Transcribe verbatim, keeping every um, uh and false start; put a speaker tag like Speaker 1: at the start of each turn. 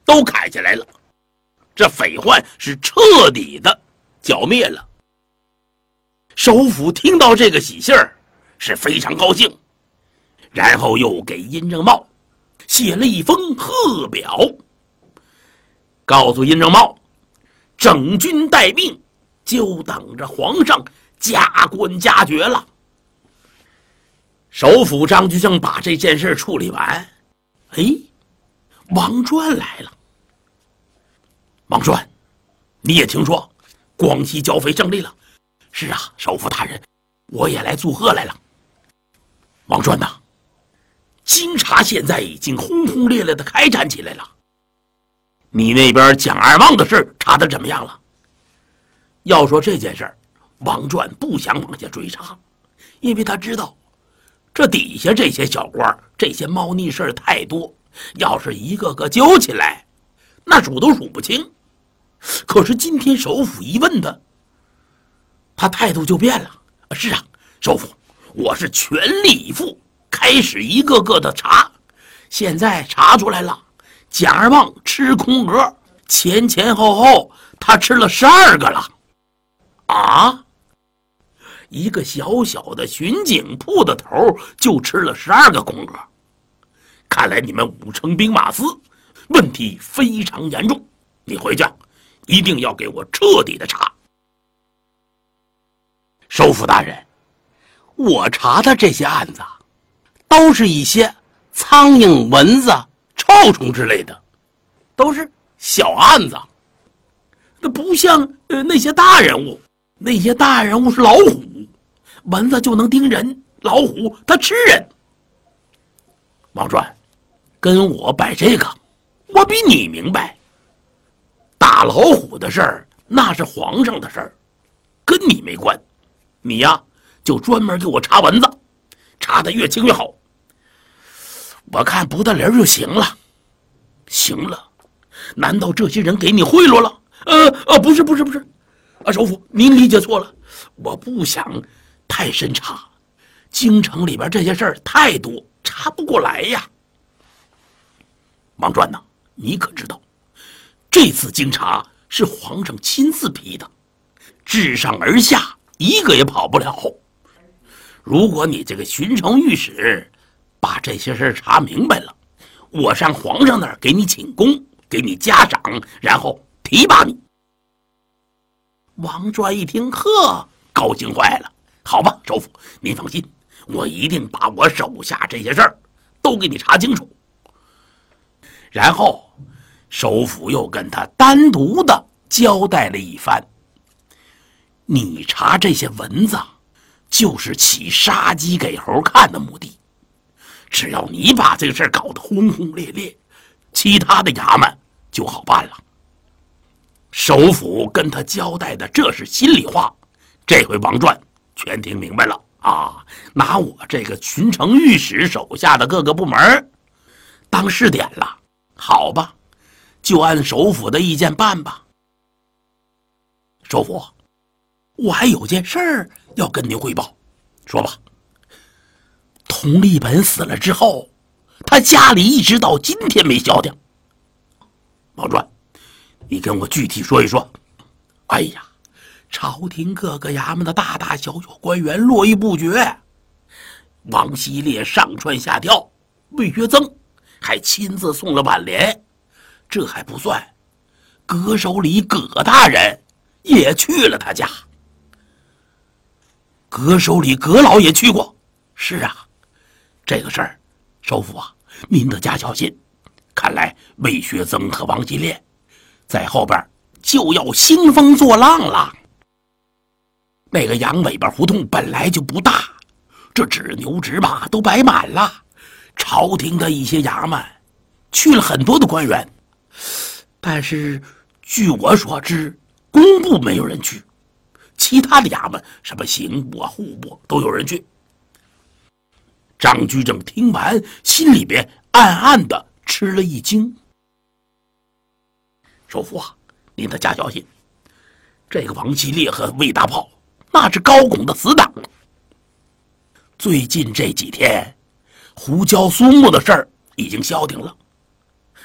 Speaker 1: 都砍下来了，这匪患是彻底的剿灭了。首府听到这个喜信儿是非常高兴，然后又给殷正茂写了一封贺表，告诉殷正茂，整军待命，就等着皇上加官加爵了。首府张居正把这件事处理完，哎，王传来了。王传，你也听说广西剿匪胜利了？是啊，首府大人，我也来祝贺来了。王传呐，京察现在已经轰轰烈烈的开战起来了。你那边蒋二旺的事查得怎么样了？要说这件事，王传不想往下追查，因为他知道这底下这些小官，这些猫腻事太多，要是一个个揪起来，那数都数不清。可是今天首府一问他，他态度就变了。是啊，首府，我是全力以赴，开始一个个的查。现在查出来了，蒋二旺吃空格，前前后后他吃了十二个了。啊，一个小小的巡警铺的头就吃了十二个空格，看来你们武城兵马司问题非常严重。你回去一定要给我彻底的查。首府大人，我查的这些案子都是一些苍蝇、蚊子、臭虫之类的，都是小案子，那不像呃那些大人物。那些大人物是老虎，蚊子就能叮人，老虎它吃人。王传，跟我摆这个，我比你明白。打老虎的事儿那是皇上的事儿，跟你没关。你呀，就专门给我查蚊子，查得越清越好。我看不得了就行了。行了，难道这些人给你贿赂了？呃呃，不是不是不是。啊，首府，您理解错了，我不想太深查，京城里边这些事儿太多，查不过来呀。王传呐，你可知道，这次京察是皇上亲自批的，自上而下一个也跑不了。如果你这个巡城御史把这些事查明白了，我上皇上那儿给你请功，给你嘉赏，然后提拔你。王传一听，呵，高兴坏了。好吧，首府，您放心，我一定把我手下这些事儿都给你查清楚。然后首府又跟他单独的交代了一番。你查这些蚊子，就是起杀鸡给猴看的目的。只要你把这个事儿搞得轰轰烈烈，其他的衙门就好办了。首府跟他交代的这是心里话，这回王传全听明白了啊！拿我这个巡城御史手下的各个部门当试点了，好吧，就按首府的意见办吧。首府，我还有件事儿要跟您汇报，说吧。佟立本死了之后，他家里一直到今天没消停。王传，你跟我具体说一说。哎呀，朝廷各个衙门的大大小小官员络绎不绝，王希烈上蹿下跳，魏学增还亲自送了挽联。这还不算，阁首里葛大人也去了他家。阁首里葛老也去过。是啊，这个事儿，首府啊，您得加小心。看来魏学增和王希烈在后边就要兴风作浪了。那个羊尾巴胡同本来就不大，这纸牛纸马都摆满了，朝廷的一些衙门去了很多的官员，但是据我所知，工部没有人去，其他的衙门什么刑部啊、户部都有人去。张居正听完，心里边暗暗的吃了一惊。首府啊，您得加小心，这个王希烈和魏大炮那是高拱的死党。最近这几天，胡椒苏木的事儿已经消停了，